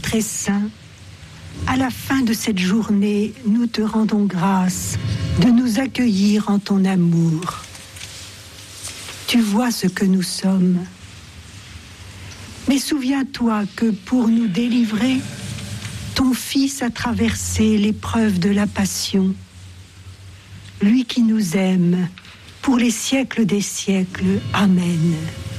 très saint, à la fin de cette journée, nous te rendons grâce de nous accueillir en ton amour. Tu vois ce que nous sommes. Mais souviens-toi que pour nous délivrer, ton Fils a traversé l'épreuve de la passion. Lui qui nous aime pour les siècles des siècles. Amen.